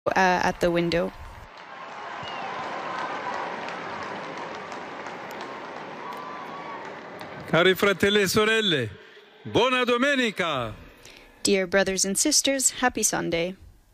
at the window. Cari fratelli e sorelle, buona domenica! Dear brothers and sisters, happy Sunday.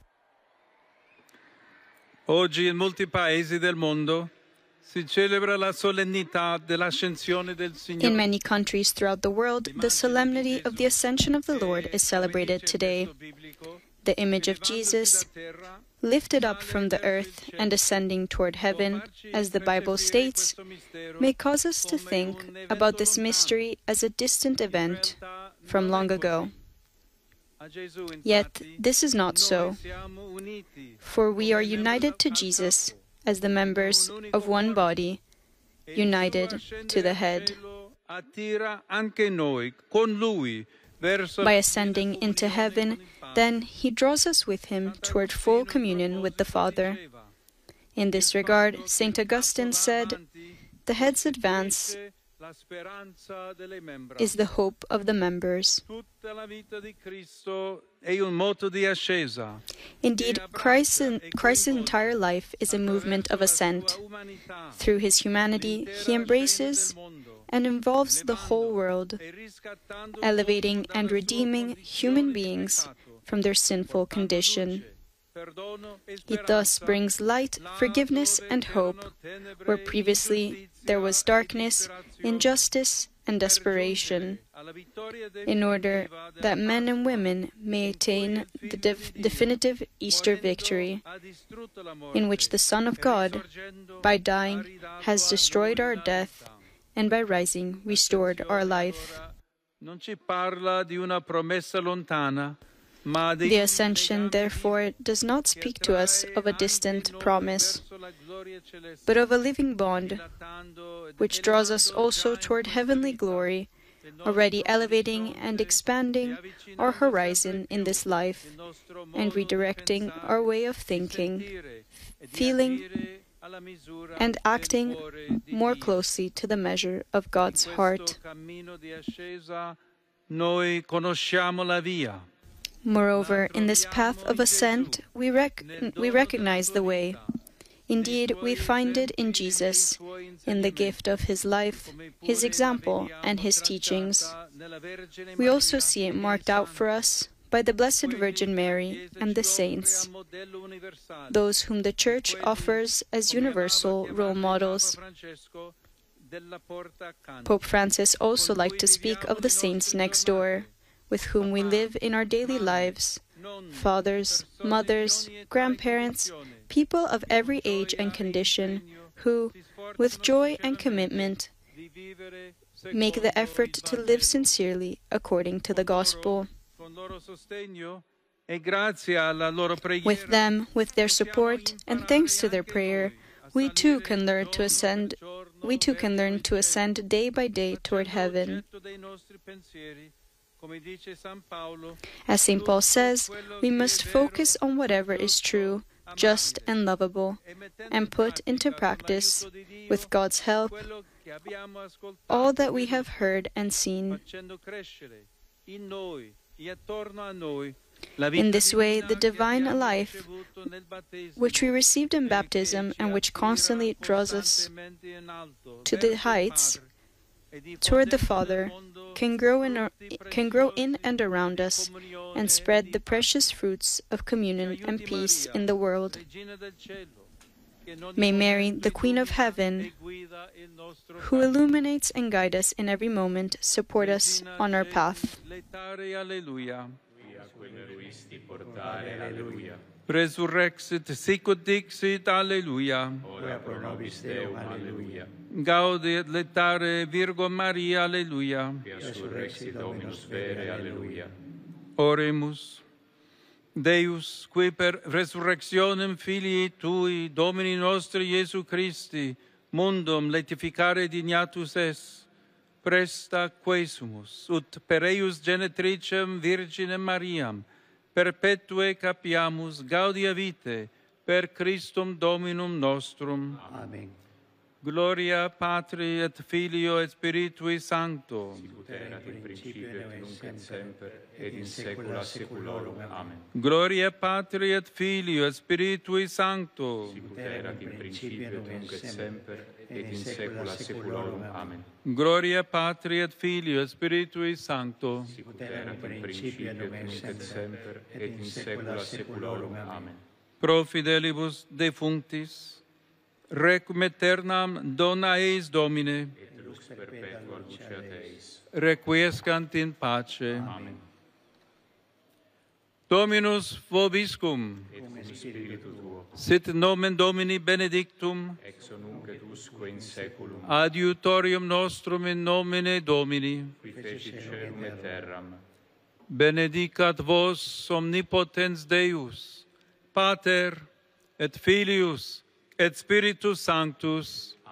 Oggi in molti paesi del mondo si celebra la solennità dell'ascensione del Signore. In many countries throughout the world, the solemnity of the Ascension of the Lord is celebrated today. The image of Jesus, lifted up from the earth and ascending toward heaven, as the Bible states, may cause us to think about this mystery as a distant event from long ago. Yet this is not so, for we are united to Jesus as the members of one body, united to the head. By ascending into heaven, then he draws us with him toward full communion with the Father. In this regard, St. Augustine said, "The head's advance is the hope of the members." Indeed, Christ's entire life is a movement of ascent. Through his humanity, he embraces and involves the whole world, elevating and redeeming human beings from their sinful condition. He thus brings light, forgiveness, and hope, where previously there was darkness, injustice, and desperation, in order that men and women may attain the definitive Easter victory, in which the Son of God, by dying, has destroyed our death, and by rising restored our life. The Ascension, therefore, does not speak to us of a distant promise, but of a living bond, which draws us also toward heavenly glory, already elevating and expanding our horizon in this life, and redirecting our way of thinking, feeling, and acting more closely to the measure of God's heart. Moreover, in this path of ascent, we recognize the way. Indeed, we find it in Jesus, in the gift of his life, his example, and his teachings. We also see it marked out for us by the Blessed Virgin Mary and the saints, those whom the Church offers as universal role models. Pope Francis also liked to speak of the saints next door, with whom we live in our daily lives, fathers, mothers, grandparents, people of every age and condition, who, with joy and commitment, make the effort to live sincerely according to the Gospel. With them, with their support, and thanks to their prayer, we too can learn to ascend day by day toward heaven. As St. Paul says, we must focus on whatever is true, just, and lovable, and put into practice, with God's help, all that we have heard and seen. In this way, the divine life, which we received in baptism and which constantly draws us to the heights, toward the Father, can grow in and around us and spread the precious fruits of communion and peace in the world. May Mary, the Queen of Heaven, who illuminates and guides us in every moment, support us on our path. Resurrexit sicut dixit, alleluia. Ora pro nobis Deum, alleluia. Gaudiet letare Virgo Maria, alleluia. Resurrexit Dominus vere, alleluia. Oremus. Deus, qui per resurrectionem Filii Tui, Domini nostri Iesu Christi, mundum letificare dignatus es, presta quesumus, ut per eius genetricem Virginem Mariam, perpetue capiamus gaudia vitae, per Christum Dominum nostrum. Amen. Gloria Patri et Filio et Spiritui Sancto. Sicut erat in principio et nunc et semper et in saecula saeculorum. Amen. Gloria Patri et Filio et Spiritui Sancto. Sicut erat in principio et nunc et semper et in saecula saeculorum. Amen. Gloria Patri et Filio et Spiritui Sancto. Sicut erat in principio et nunc et semper et in saecula saeculorum. Amen. Pro fidelibus defunctis, requiem aeternam dona eis Domine, Et lux perpetua luceat eis. requiescant in pace. Amen. Dominus vobiscum, Et cum spiritu tuo, sit nomen Domini benedictum, ex nunc et usque in saeculum, adiutorium nostrum in nomine Domini, qui fecit caelum et terram. benedicat vos omnipotens Deus, Pater et Filius et Spiritus Sanctus.